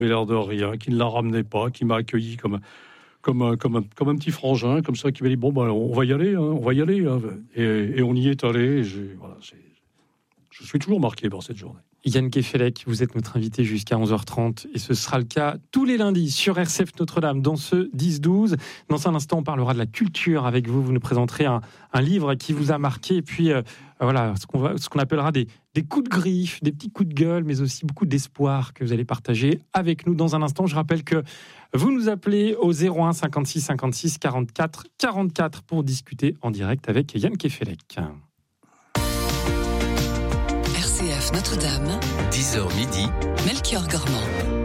avait l'air de rien, qui ne la ramenait pas, qui m'a accueilli comme un petit frangin, comme ça, qui m'a dit bon, on va y aller, on va y aller. Et on y est allé. Et je suis toujours marqué par cette journée. Yann Kefelec, vous êtes notre invité jusqu'à 11h30 et ce sera le cas tous les lundis sur RCF Notre-Dame dans ce 10-12. Dans un instant, on parlera de la culture avec vous. Vous nous présenterez un livre qui vous a marqué et puis ce qu'on appellera des coups de griffe, des petits coups de gueule, mais aussi beaucoup d'espoir que vous allez partager avec nous dans un instant. Je rappelle que vous nous appelez au 01 56 56 44 44 pour discuter en direct avec Yann Kefelec. RCF Notre-Dame, 10h midi, Melchior Gormand.